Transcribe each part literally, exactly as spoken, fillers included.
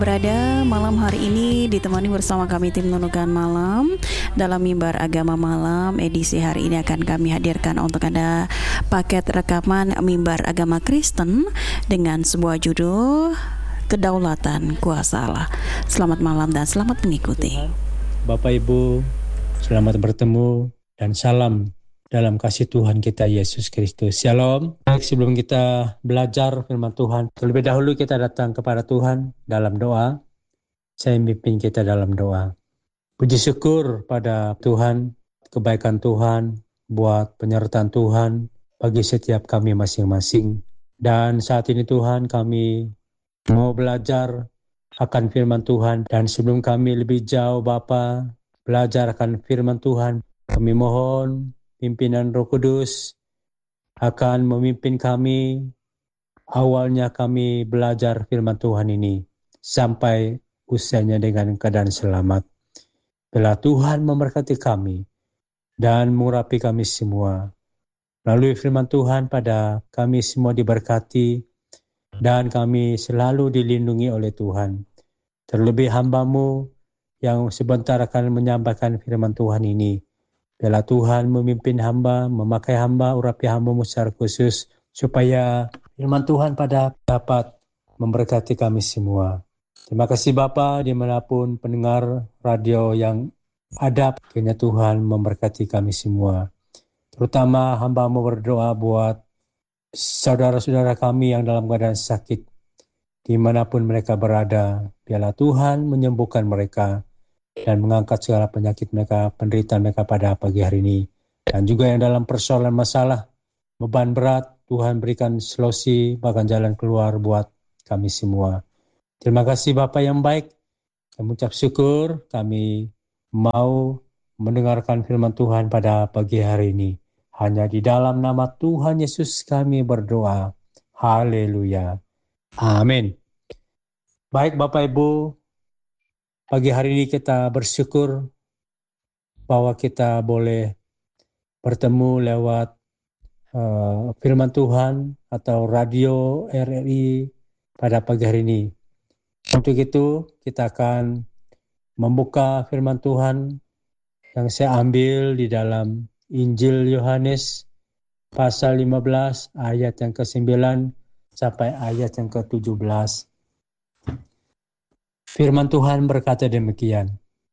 Berada malam hari ini ditemani bersama kami tim Nunukan Malam dalam Mimbar Agama Malam. Edisi hari ini akan kami hadirkan untuk Anda paket rekaman Mimbar Agama Kristen dengan sebuah judul Kedaulatan Kuasa Allah. Selamat malam dan selamat mengikuti. Bapak Ibu, selamat bertemu dan salam dalam kasih Tuhan kita Yesus Kristus. Shalom. Baik, sebelum kita belajar firman Tuhan, terlebih dahulu kita datang kepada Tuhan dalam doa. Saya mimpin kita dalam doa. Puji syukur pada Tuhan, kebaikan Tuhan, buat penyertaan Tuhan bagi setiap kami masing-masing. Dan saat ini Tuhan, kami mau belajar akan firman Tuhan. Dan sebelum kami lebih jauh Bapa belajar akan firman Tuhan, kami mohon pimpinan Roh Kudus akan memimpin kami. Awalnya kami belajar firman Tuhan ini sampai usainya dengan keadaan selamat. Bila Tuhan memberkati kami dan mengurapi kami semua. Melalui firman Tuhan pada kami semua diberkati dan kami selalu dilindungi oleh Tuhan. Terlebih hamba-Mu yang sebentar akan menyampaikan firman Tuhan ini. Bila Tuhan memimpin hamba, memakai hamba, urapi hamba-Mu secara khusus, supaya firman Tuhan pada dapat memberkati kami semua. Terima kasih Bapa, dimanapun pendengar radio yang ada, kiranya Tuhan memberkati kami semua. Terutama hamba-Mu berdoa buat saudara-saudara kami yang dalam keadaan sakit, dimanapun mereka berada. Biarlah Tuhan menyembuhkan mereka dan mengangkat segala penyakit mereka, penderitaan mereka pada pagi hari ini. Dan juga yang dalam persoalan masalah, beban berat, Tuhan berikan solusi, bahkan jalan keluar buat kami semua. Terima kasih Bapa yang baik. Kami ucap syukur, kami mau mendengarkan firman Tuhan pada pagi hari ini. Hanya di dalam nama Tuhan Yesus kami berdoa. Haleluya. Amin. Baik Bapak Ibu, pagi hari ini kita bersyukur bahwa kita boleh bertemu lewat uh, firman Tuhan atau radio R R I pada pagi hari ini. Untuk itu kita akan membuka firman Tuhan yang saya ambil di dalam Injil Yohanes pasal lima belas ayat yang kesembilan sampai ayat yang ketujuh belas. Firman Tuhan berkata demikian.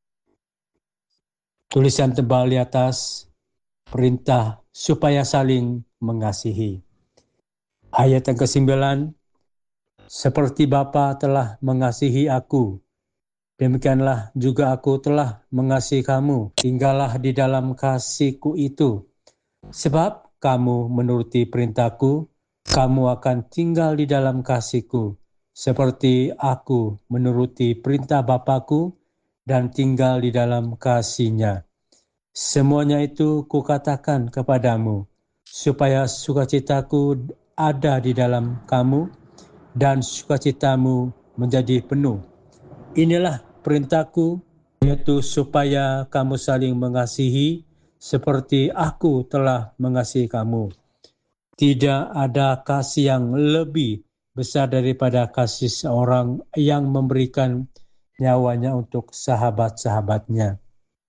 Tulisan tebal di atas, perintah supaya saling mengasihi. Ayat yang kesembilan, seperti Bapa telah mengasihi aku, demikianlah juga aku telah mengasihi kamu. Tinggallah di dalam kasihku itu. Sebab kamu menuruti perintahku, kamu akan tinggal di dalam kasihku. Seperti aku menuruti perintah Bapakku dan tinggal di dalam kasih-Nya. Semuanya itu kukatakan kepadamu, supaya sukacitaku ada di dalam kamu dan sukacitamu menjadi penuh. Inilah perintahku, yaitu supaya kamu saling mengasihi seperti aku telah mengasihi kamu. Tidak ada kasih yang lebih besar daripada kasih seorang yang memberikan nyawanya untuk sahabat-sahabatnya.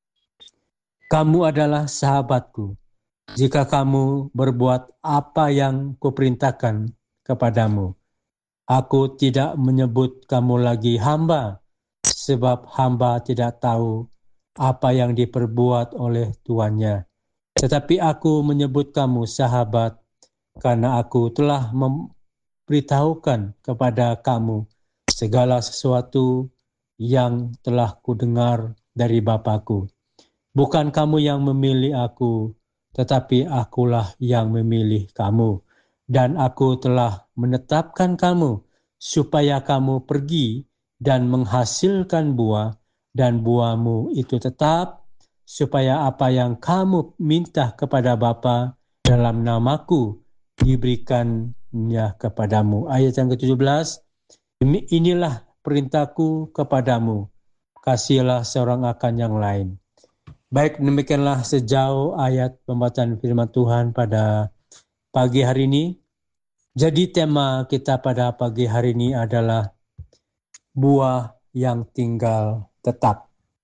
Kamu adalah sahabatku jika kamu berbuat apa yang kuperintahkan kepadamu. Aku tidak menyebut kamu lagi hamba, sebab hamba tidak tahu apa yang diperbuat oleh tuannya. Tetapi aku menyebut kamu sahabat, karena aku telah memberitahukan kepada kamu segala sesuatu yang telah kudengar dari Bapakku. Bukan kamu yang memilih aku, tetapi akulah yang memilih kamu. Dan aku telah menetapkan kamu, supaya kamu pergi dan menghasilkan buah, dan buahmu itu tetap, supaya apa yang kamu minta kepada Bapa dalam namaku, diberikannya kepadamu. Ayat yang ketujuh belas, inilah perintahku kepadamu, kasihilah seorang akan yang lain. Baik, demikianlah sejauh ayat pembacaan firman Tuhan pada pagi hari ini. Jadi tema kita pada pagi hari ini adalah buah yang tinggal tetap.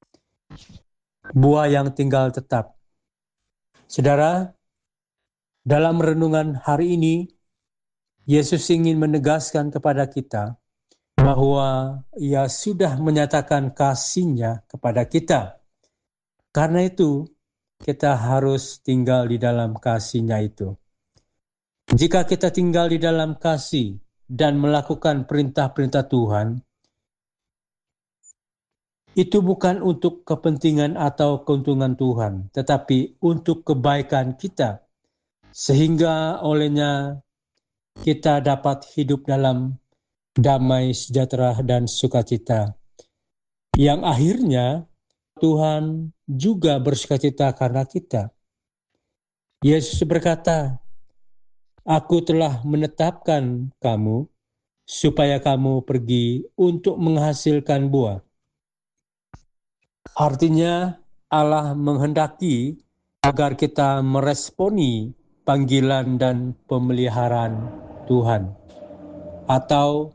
Buah yang tinggal tetap. Saudara, dalam renungan hari ini, Yesus ingin menegaskan kepada kita bahwa Ia sudah menyatakan kasih-Nya kepada kita. Karena itu, kita harus tinggal di dalam kasih-Nya itu. Jika kita tinggal di dalam kasih dan melakukan perintah-perintah Tuhan, itu bukan untuk kepentingan atau keuntungan Tuhan, tetapi untuk kebaikan kita, sehingga olehnya kita dapat hidup dalam damai, sejahtera, dan sukacita. Yang akhirnya Tuhan juga bersukacita karena kita. Yesus berkata, "Aku telah menetapkan kamu supaya kamu pergi untuk menghasilkan buah." Artinya Allah menghendaki agar kita meresponi panggilan dan pemeliharaan Tuhan atau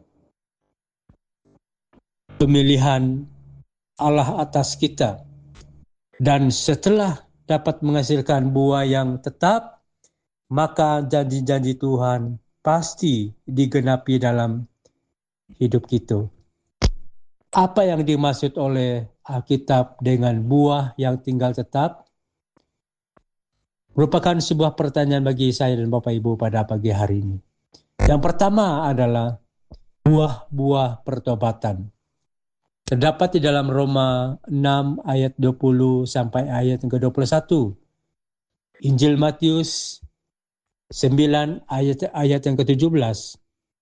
pemilihan Allah atas kita. Dan setelah dapat menghasilkan buah yang tetap, maka janji-janji Tuhan pasti digenapi dalam hidup kita. Apa yang dimaksud oleh Alkitab dengan buah yang tinggal tetap? Merupakan sebuah pertanyaan bagi saya dan Bapak Ibu pada pagi hari ini. Yang pertama adalah buah-buah pertobatan. Terdapat di dalam Roma enam ayat dua puluh sampai ayat yang ke dua puluh satu. Injil Matius sembilan ayat ayat yang ke tujuh belas.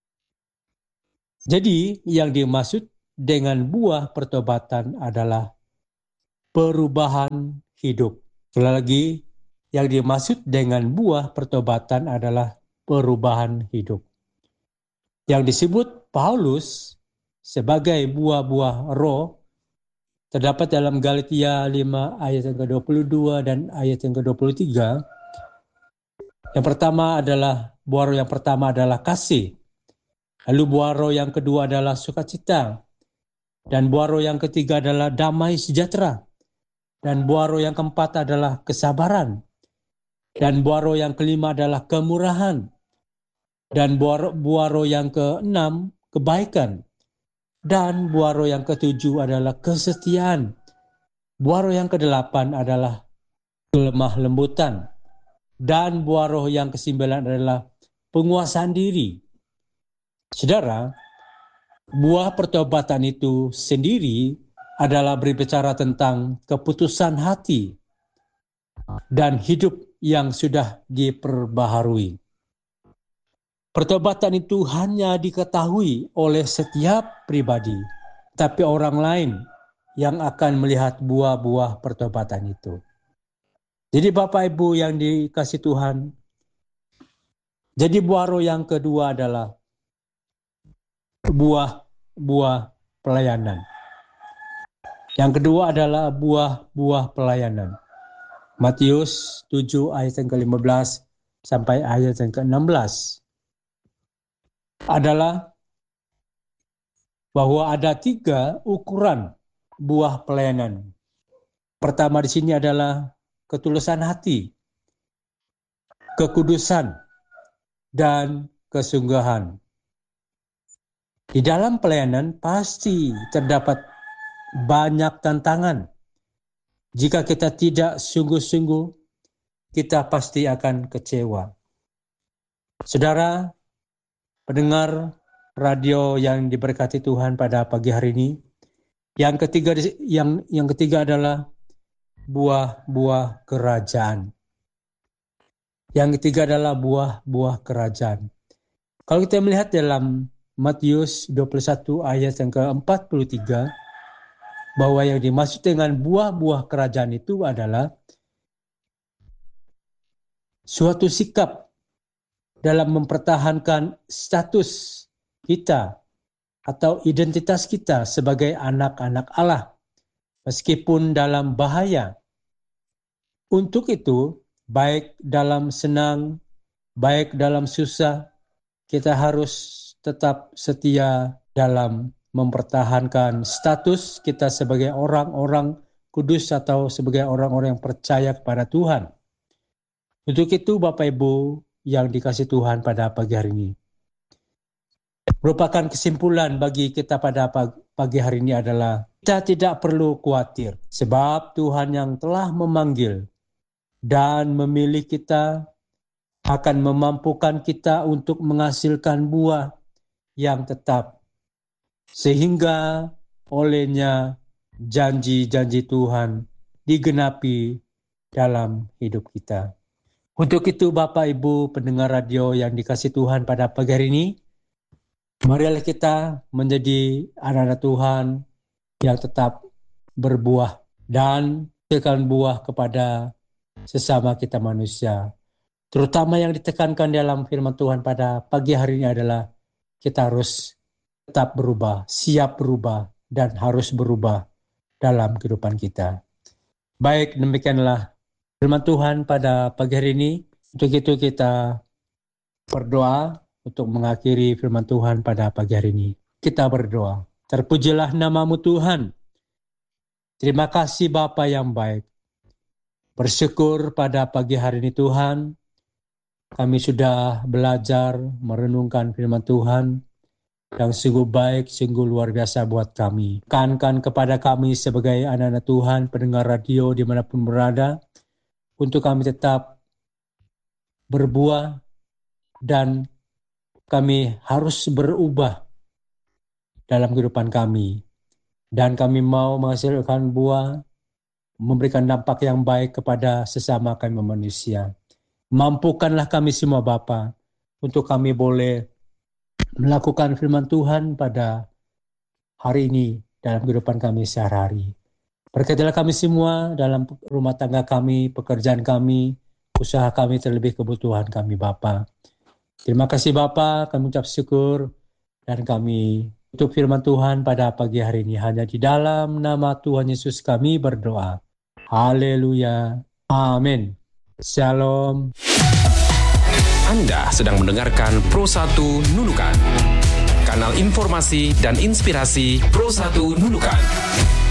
Jadi yang dimaksud dengan buah pertobatan adalah perubahan hidup. Sekali lagi, yang dimaksud dengan buah pertobatan adalah perubahan hidup. Yang disebut Paulus sebagai buah-buah roh terdapat dalam Galatia lima ayat yang ke dua puluh dua dan ayat yang ke dua puluh tiga. Yang pertama adalah buah roh yang pertama adalah kasih. Lalu buah roh yang kedua adalah sukacita. Dan buah roh yang ketiga adalah damai sejahtera. Dan buah roh yang keempat adalah kesabaran. Dan buah roh yang kelima adalah kemurahan. Dan buah, buah roh yang keenam kebaikan. Dan buah roh yang ketujuh adalah kesetiaan. Buah roh yang kedelapan adalah kelemah lembutan. Dan buah roh yang kesembilan adalah penguasaan diri. Saudara, buah pertobatan itu sendiri adalah berbicara tentang keputusan hati dan hidup yang sudah diperbaharui. Pertobatan itu hanya diketahui oleh setiap pribadi, tapi orang lain yang akan melihat buah-buah pertobatan itu. Jadi Bapak Ibu yang dikasih Tuhan, jadi buah roh yang kedua adalah buah-buah pelayanan. Yang kedua adalah buah-buah pelayanan. Matius tujuh ayat yang ke lima belas sampai ayat yang ke enam belas. Adalah bahwa ada tiga ukuran buah pelayanan. Pertama di sini adalah ketulusan hati, kekudusan, dan kesungguhan. Di dalam pelayanan pasti terdapat banyak tantangan. Jika kita tidak sungguh-sungguh, kita pasti akan kecewa. Saudara, pendengar radio yang diberkati Tuhan pada pagi hari ini, yang ketiga yang yang ketiga adalah buah-buah kerajaan. Yang ketiga adalah buah-buah kerajaan. Kalau kita melihat dalam Matius dua puluh satu ayat yang ke empat puluh tiga, bahwa yang dimaksud dengan buah-buah kerajaan itu adalah suatu sikap dalam mempertahankan status kita atau identitas kita sebagai anak-anak Allah, meskipun dalam bahaya. Untuk itu, baik dalam senang, baik dalam susah, kita harus tetap setia dalam mempertahankan status kita sebagai orang-orang kudus atau sebagai orang-orang yang percaya kepada Tuhan. Untuk itu Bapak Ibu yang dikasihi Tuhan pada pagi hari ini, merupakan kesimpulan bagi kita pada pagi hari ini adalah kita tidak perlu khawatir sebab Tuhan yang telah memanggil dan memilih kita akan memampukan kita untuk menghasilkan buah yang tetap, sehingga olehnya janji-janji Tuhan digenapi dalam hidup kita. Untuk itu Bapak Ibu pendengar radio yang dikasihi Tuhan pada pagi hari ini, marilah kita menjadi anak-anak Tuhan yang tetap berbuah dan menghasilkan buah kepada sesama kita manusia. Terutama yang ditekankan dalam firman Tuhan pada pagi hari ini adalah kita harus tetap berubah, siap berubah, dan harus berubah dalam kehidupan kita. Baik, demikianlah firman Tuhan pada pagi hari ini. Untuk itu kita berdoa untuk mengakhiri firman Tuhan pada pagi hari ini. Kita berdoa. Terpujilah nama-Mu Tuhan. Terima kasih Bapa yang baik. Bersyukur pada pagi hari ini Tuhan, kami sudah belajar merenungkan firman Tuhan yang sungguh baik, sungguh luar biasa buat kami. Tekankan kepada kami sebagai anak-anak Tuhan, pendengar radio dimanapun berada, untuk kami tetap berbuah dan kami harus berubah dalam kehidupan kami. Dan kami mau menghasilkan buah, memberikan dampak yang baik kepada sesama kami manusia. Mampukanlah kami semua Bapa, untuk kami boleh melakukan firman Tuhan pada hari ini dalam kehidupan kami sehari-hari. Berkatilah kami semua dalam rumah tangga kami, pekerjaan kami, usaha kami, terlebih kebutuhan kami Bapa. Terima kasih Bapa, kami ucap syukur dan kami tutup firman Tuhan pada pagi hari ini. Hanya di dalam nama Tuhan Yesus kami berdoa. Haleluya. Amin. Shalom. Anda sedang mendengarkan Pro satu Nunukan, kanal informasi dan inspirasi Pro satu Nunukan.